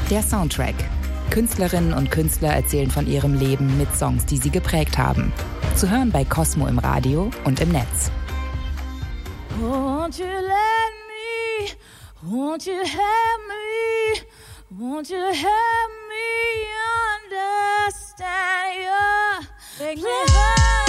Der Soundtrack. Künstlerinnen und Künstler erzählen von ihrem Leben mit Songs, die sie geprägt haben. Zu hören bei Cosmo im Radio und im Netz. Won't you let me, won't you help me, won't you help me?